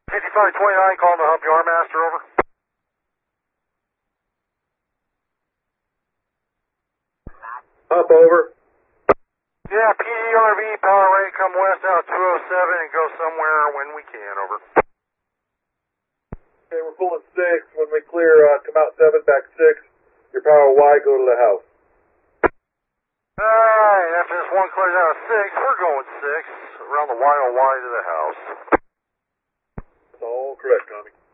5529, calling the Hump Yard Master, over. Up over. Yeah, PDRV, power rate, come west out 207 and go somewhere when we can, over. Okay, we're pulling 6. When we clear, come out 7, back 6. Your power Y, go to the house. Alright, after this one clears out of 6, we're going 6, around the YOY to the house. That's all correct, Tommy.